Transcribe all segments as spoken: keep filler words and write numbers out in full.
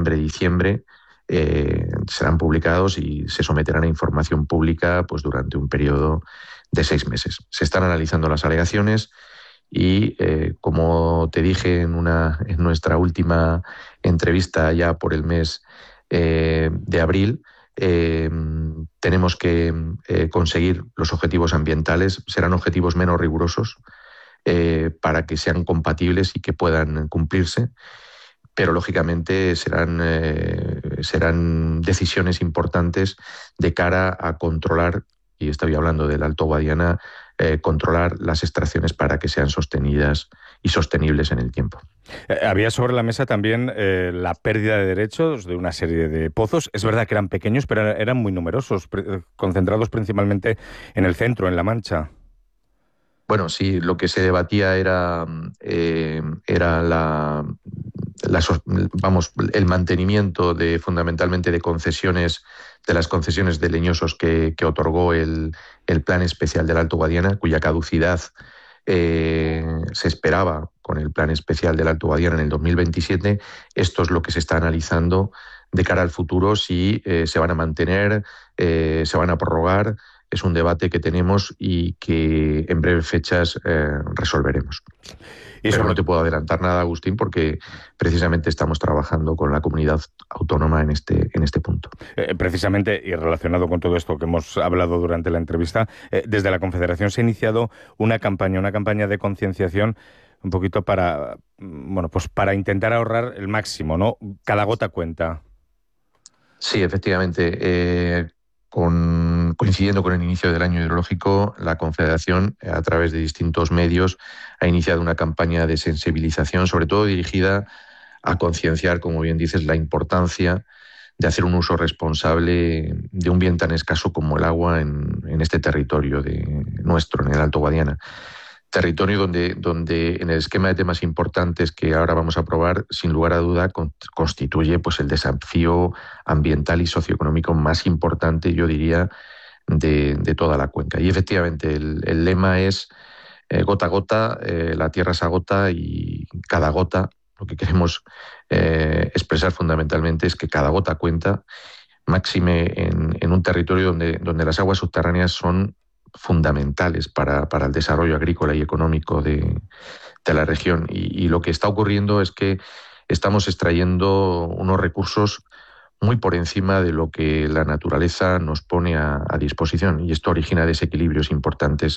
noviembre-diciembre, eh, serán publicados y se someterán a información pública pues, durante un periodo de seis meses. Se están analizando las alegaciones y, eh, como te dije en, una, en nuestra última entrevista ya por el mes eh, de abril, eh, tenemos que eh, conseguir los objetivos ambientales. Serán objetivos menos rigurosos eh, para que sean compatibles y que puedan cumplirse, pero lógicamente serán, eh, serán decisiones importantes de cara a controlar, y estoy hablando del Alto Guadiana, eh, controlar las extracciones para que sean sostenidas y sostenibles en el tiempo. Eh, había sobre la mesa también eh, la pérdida de derechos de una serie de pozos. Es verdad que eran pequeños, pero eran muy numerosos, pre- concentrados principalmente en el centro, en La Mancha. Bueno, sí, lo que se debatía era, eh, era la, la, vamos, el mantenimiento de fundamentalmente de concesiones, de las concesiones de leñosos que, que otorgó el, el Plan Especial del Alto Guadiana, cuya caducidad eh, se esperaba con el Plan Especial del Alto Guadiana en el dos mil veintisiete. Esto es lo que se está analizando de cara al futuro, si eh, se van a mantener, eh, se van a prorrogar. Es un debate que tenemos y que en breves fechas eh, resolveremos. Y Pero sobre... no te puedo adelantar nada, Agustín, porque precisamente estamos trabajando con la comunidad autónoma en este, en este punto. Eh, precisamente, y relacionado con todo esto que hemos hablado durante la entrevista, eh, desde la Confederación se ha iniciado una campaña, una campaña de concienciación un poquito para, bueno, pues para intentar ahorrar el máximo, ¿no? Cada gota cuenta. Sí, efectivamente. Eh, Con, coincidiendo con el inicio del año hidrológico, la Confederación, a través de distintos medios, ha iniciado una campaña de sensibilización, sobre todo dirigida a concienciar, como bien dices, la importancia de hacer un uso responsable de un bien tan escaso como el agua en, en este territorio de, nuestro, en el Alto Guadiana. Territorio donde, donde en el esquema de temas importantes que ahora vamos a aprobar, sin lugar a duda, con, constituye pues, el desafío ambiental y socioeconómico más importante, yo diría, de, de toda la cuenca. Y efectivamente, el, el lema es eh, gota a gota, eh, la tierra se agota y cada gota, lo que queremos eh, expresar fundamentalmente es que cada gota cuenta, máxime en, en un territorio donde, donde las aguas subterráneas son fundamentales para, para el desarrollo agrícola y económico de, de la región. Y, y lo que está ocurriendo es que estamos extrayendo unos recursos muy por encima de lo que la naturaleza nos pone a, a disposición, y esto origina desequilibrios importantes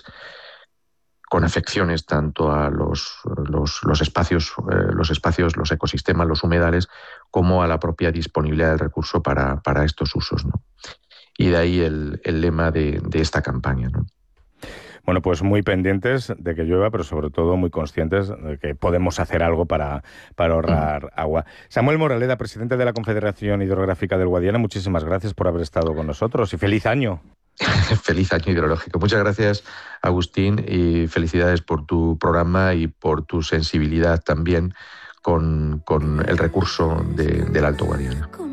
con afecciones tanto a los, los, los espacios, eh, los espacios, los ecosistemas, los humedales, como a la propia disponibilidad del recurso para, para estos usos, ¿no? Y de ahí el, el lema de, de esta campaña, ¿no? Bueno, pues muy pendientes de que llueva, pero sobre todo muy conscientes de que podemos hacer algo para, para ahorrar mm. agua. Samuel Moraleda, presidente de la Confederación Hidrográfica del Guadiana, muchísimas gracias por haber estado con nosotros y feliz año. Feliz año hidrológico. Muchas gracias, Agustín, y felicidades por tu programa y por tu sensibilidad también con, con el recurso de, del Alto Guadiana.